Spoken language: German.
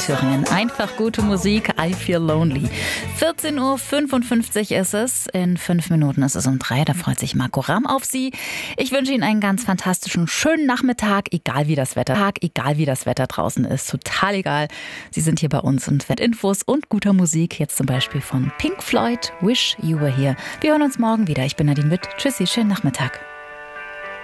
Thüringen. Einfach gute Musik, I Feel Lonely. 14.55 Uhr ist es. In 5 Minuten ist es um 3. Da freut sich Marco Ramm auf Sie. Ich wünsche Ihnen einen ganz fantastischen, schönen Nachmittag, egal wie das Wetter draußen ist. Total egal. Sie sind hier bei uns und mit Infos und guter Musik. Jetzt zum Beispiel von Pink Floyd, Wish You Were Here. Wir hören uns morgen wieder. Ich bin Nadine Witt. Tschüssi, schönen Nachmittag.